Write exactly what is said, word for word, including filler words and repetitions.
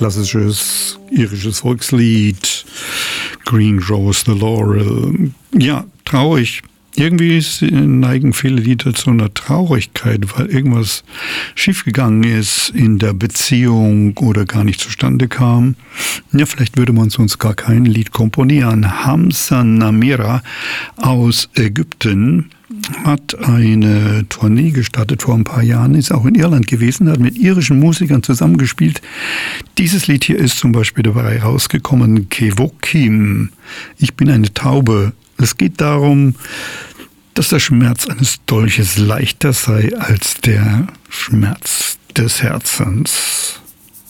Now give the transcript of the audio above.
klassisches irisches Volkslied, Green Rose the Laurel. Ja, traurig. Irgendwie neigen viele Lieder zu einer Traurigkeit, weil irgendwas schiefgegangen ist in der Beziehung oder gar nicht zustande kam. Ja, vielleicht würde man sonst gar kein Lied komponieren. Hamza Namira aus Ägypten hat eine Tournee gestartet vor ein paar Jahren, ist auch in Irland gewesen, hat mit irischen Musikern zusammengespielt. Dieses Lied hier ist zum Beispiel dabei rausgekommen, Kevokim, ich bin eine Taube. Es geht darum, dass der Schmerz eines Dolches leichter sei als der Schmerz des Herzens.